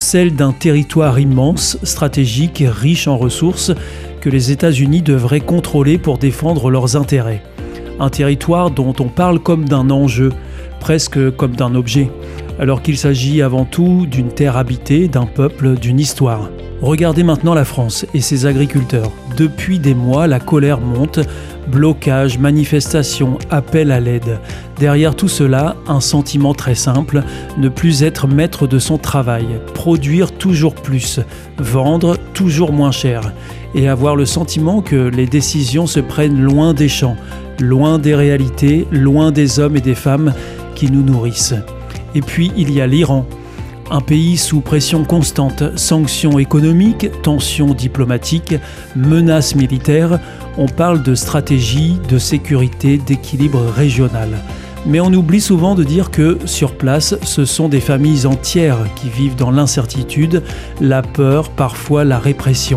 celle d'un territoire immense, stratégique, riche en ressources, que les États-Unis devraient contrôler pour défendre leurs intérêts. Un territoire dont on parle comme d'un enjeu, presque comme d'un objet, alors qu'il s'agit avant tout d'une terre habitée, d'un peuple, d'une histoire. Regardez maintenant la France et ses agriculteurs. Depuis des mois, la colère monte, blocages, manifestations, appels à l'aide. Derrière tout cela, un sentiment très simple, ne plus être maître de son travail, produire toujours plus, vendre toujours moins cher, et avoir le sentiment que les décisions se prennent loin des champs, loin des réalités, loin des hommes et des femmes qui nous nourrissent. Et puis il y a l'Iran. Un pays sous pression constante, sanctions économiques, tensions diplomatiques, menaces militaires, on parle de stratégie, de sécurité, d'équilibre régional. Mais on oublie souvent de dire que, sur place, ce sont des familles entières qui vivent dans l'incertitude, la peur, parfois la répression.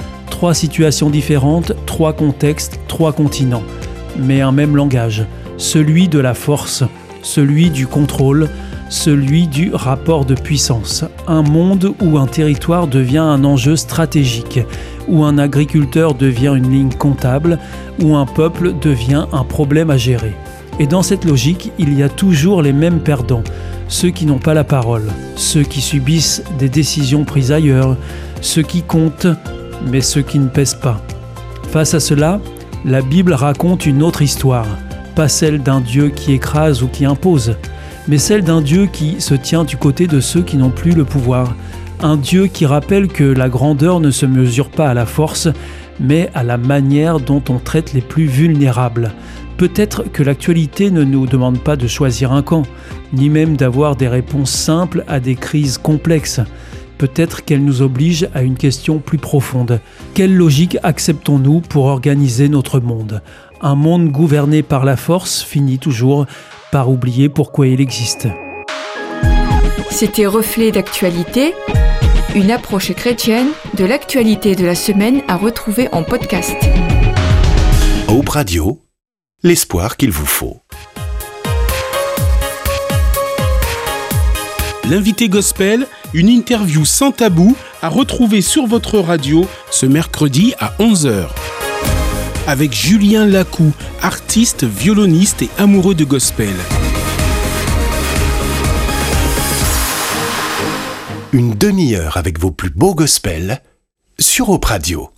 3 situations différentes, 3 contextes, 3 continents, mais un même langage, celui de la force, celui du contrôle, celui du rapport de puissance. Un monde où un territoire devient un enjeu stratégique, où un agriculteur devient une ligne comptable, où un peuple devient un problème à gérer. Et dans cette logique, il y a toujours les mêmes perdants, ceux qui n'ont pas la parole, ceux qui subissent des décisions prises ailleurs, ceux qui comptent, mais ceux qui ne pèsent pas. Face à cela, la Bible raconte une autre histoire, pas celle d'un Dieu qui écrase ou qui impose, mais celle d'un Dieu qui se tient du côté de ceux qui n'ont plus le pouvoir. Un Dieu qui rappelle que la grandeur ne se mesure pas à la force, mais à la manière dont on traite les plus vulnérables. Peut-être que l'actualité ne nous demande pas de choisir un camp, ni même d'avoir des réponses simples à des crises complexes. Peut-être qu'elle nous oblige à une question plus profonde. Quelle logique acceptons-nous pour organiser notre monde ? Un monde gouverné par la force finit toujours par oublier pourquoi il existe. C'était Reflet d'actualité, une approche chrétienne de l'actualité de la semaine à retrouver en podcast. Hope Radio, l'espoir qu'il vous faut. L'invité gospel, une interview sans tabou à retrouver sur votre radio ce mercredi à 11h. Avec Julien Lacou, artiste, violoniste et amoureux de gospel. Une demi-heure avec vos plus beaux gospels sur Hope Radio.